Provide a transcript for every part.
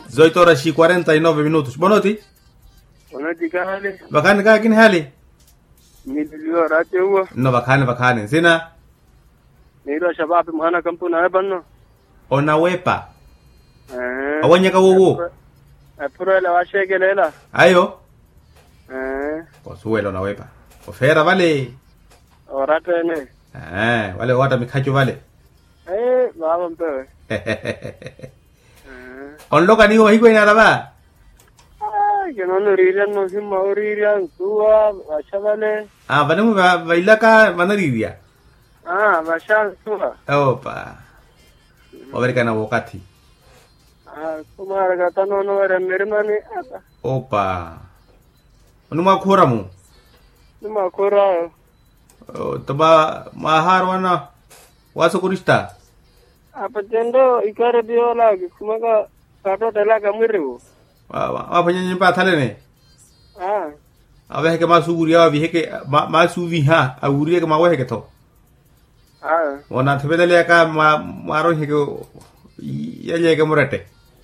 18 horas y 49 minutos. Bonoti? Bonoti kahali. Bakani ka kin hali? Nilio rate huwa. No bakani. Sina? Nilo shababi mwana kampuna ebano. Ona wepa. Awanya ka wuwu. Apuro la washegelela. Ayo? Posuelo na wepa. Ofera vale. Orate ne. Vale wata mikacho vale. Baba mpewe. On loka ni wa higwe na ba? Que no rirían no sin maurirían tua vale. Vanemu bailaka vanariria. Vashan tua. Opa. Oberika na wakati. Kumara gata no era mermani. Opa. Numa kora mu. Numa kora. Toba mahar wana wasukurista. Apa jendo ikare biola kumaga kato tela kamiriu. Apa nyimpa thale ne? Awe ke masuri awe heke masuvi ha awuri ke mawe heke to. Wana thebele ka maro heke yeye ke murate.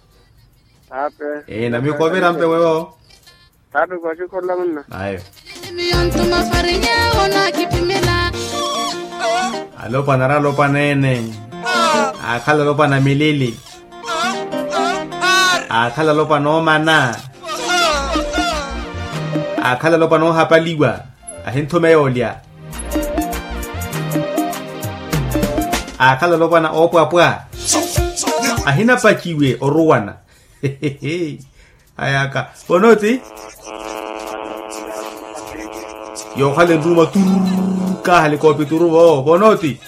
Ape. Na mi ko beram pe wewo. Tape ko ju korla manna. Ayo. Alo panara lo panene. Akhala lo pana milili. Akhala lo pano mana. Akhala lo pano hapaliwa. Ahinto meolia. Akhala lo pana opo apwa. Ahina pachiwe oruwana. Ayaka. Bonoti? Yo khale nduma turu ka hale ko pituru bo bonoti.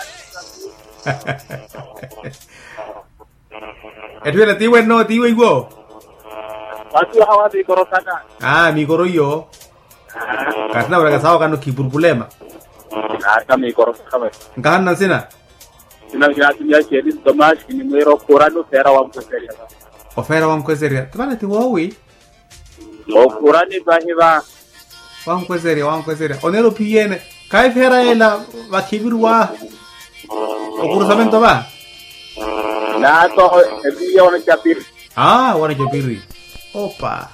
Etwela tiwe no tiwe go. Watu hawa bi korosana. Mi koro yo. Kasna ora kasao kanu kipurpulema. Kami korosana. Ngana sina. Sina ya chedi domash ni mwero kurano fera wa mkweseria. Ofera wa mkweseria. Tabana ti wowi. O kurani bahiva. Wa mkweseria. Onelo piyene. Kai fera ela wakibiru wa. Okurusamento ba. Na to ebiya wana chapiri. Wana chapiri. Opa.